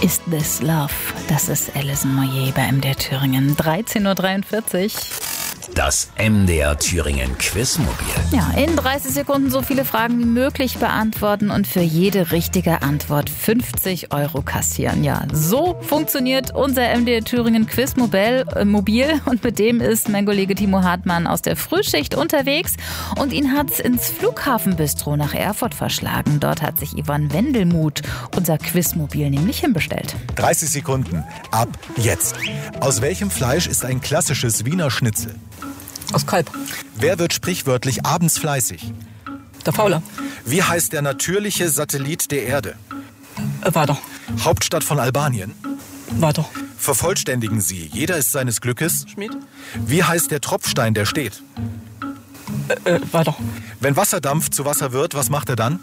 Is This Love? Das ist Alison Moyet bei MDR Thüringen. 13.43 Uhr. Das MDR Thüringen Quizmobil. Ja, in 30 Sekunden so viele Fragen wie möglich beantworten und für jede richtige Antwort 50 € kassieren. Ja, so funktioniert unser MDR Thüringen Quizmobil und mit dem ist mein Kollege Timo Hartmann aus der Frühschicht unterwegs und ihn hat's ins Flughafenbistro nach Erfurt verschlagen. Dort hat sich Yvonne Wendelmuth unser Quizmobil nämlich hinbestellt. 30 Sekunden ab jetzt. Aus welchem Fleisch ist ein klassisches Wiener Schnitzel? Aus Kalb. Wer wird sprichwörtlich abends fleißig? Der Faule. Wie heißt der natürliche Satellit der Erde? Weiter. Hauptstadt von Albanien? Weiter. Vervollständigen Sie. Jeder ist seines Glückes. Schmied. Wie heißt der Tropfstein, der steht? Weiter. Wenn Wasserdampf zu Wasser wird, was macht er dann?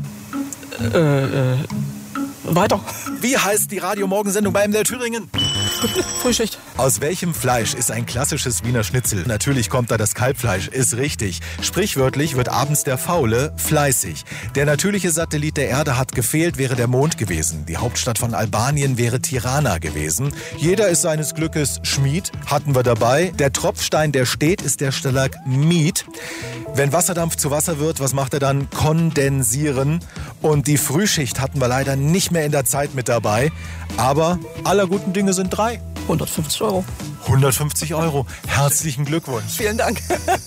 Weiter. Wie heißt die Radio-Morgensendung bei MDR Thüringen? Frühschicht. Aus welchem Fleisch ist ein klassisches Wiener Schnitzel? Natürlich kommt da das Kalbfleisch, ist richtig. Sprichwörtlich wird abends der Faule fleißig. Der natürliche Satellit der Erde hat gefehlt, wäre der Mond gewesen. Die Hauptstadt von Albanien wäre Tirana gewesen. Jeder ist seines Glückes Schmied, hatten wir dabei. Der Tropfstein, der steht, ist der Stalagmit. Wenn Wasserdampf zu Wasser wird, was macht er dann? Kondensieren. Und die Frühschicht hatten wir leider nicht mehr in der Zeit mit dabei. Aber aller guten Dinge sind 3. 150 €. 150 €. Herzlichen Glückwunsch. Vielen Dank.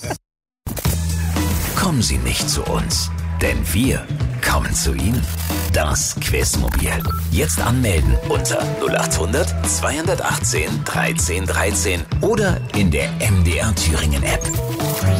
Kommen Sie nicht zu uns, denn wir kommen zu Ihnen. Das Quizmobil. Jetzt anmelden unter 0800 218 13 13 oder in der MDR Thüringen App.